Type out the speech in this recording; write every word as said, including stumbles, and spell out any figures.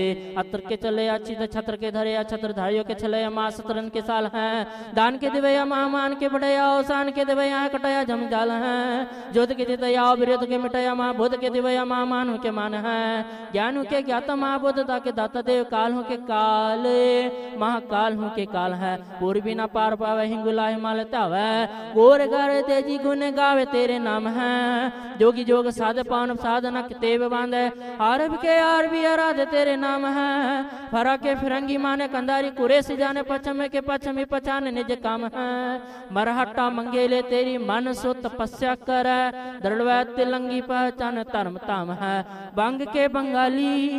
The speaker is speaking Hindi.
अत्र के चले अच्छी छत्र के धरे या छत्र धारियों के चले माँ सतरन के साल हैं। दान के दिवे या माँ मान के बढ़या औसान के दिवे यहाँ कटया जमजाल हैं। जोत के जितया विरोध के मिटया माँ बुद्ध के दिवे या माँ मान के मान है। ज्ञान हो के ज्ञाता माँ बुद्धता के दाता देव काल हो के काल महाकाल हो के काल है। पूर्वी ना पार पावे हिंगुला हिमालय तावे गोर गारे तेजी गुण गावे तेरे नाम है। जोगी जोग साध पावन साधना तेव बांधे आरब के आर भी आराध तेरे नाम है। फरा के फिरंगी माने कंदारी कुरेश जाने पश्चिम के पश्चिमी पहचान निज काम है। मरहट्टा मंगेले तेरी मन सो तपस्या कर दृढ़ तिलंगी पहचान धर्म ताम है। बंग के बंगाली